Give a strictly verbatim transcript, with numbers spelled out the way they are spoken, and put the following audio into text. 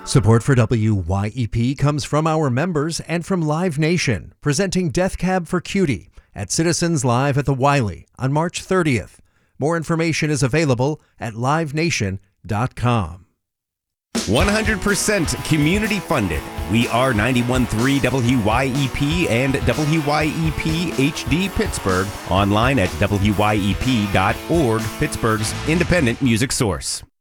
Support for W Y E P comes from our members and from Live Nation, presenting Death Cab for Cutie at Citizens Live at the Wiley on March thirtieth. More information is available at live nation dot com. one hundred percent community funded. We are ninety-one point three W Y E P and W Y E P H D Pittsburgh. Online at W Y E P dot org, Pittsburgh's independent music source.